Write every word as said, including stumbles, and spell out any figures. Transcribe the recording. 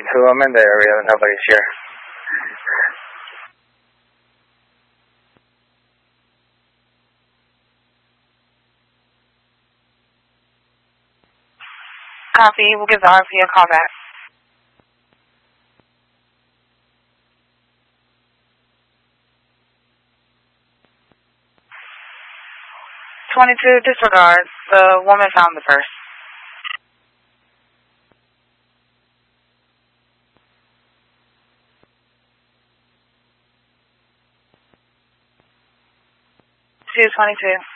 twenty-two. I'm in the area. Nobody's here. Copy. We'll give the R P a call back. twenty-two, disregard. The woman found the purse. two twenty-two.